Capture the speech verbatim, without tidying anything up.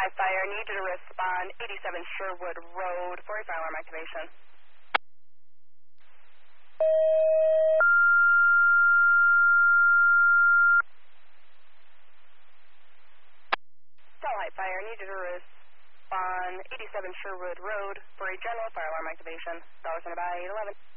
High Fire, need you to respond eighty-seven Sherwood Road for a fire alarm activation. Tell High Fire, need you to respond eighty-seven Sherwood Road for a general fire alarm activation. Dollars on a by eight eleven.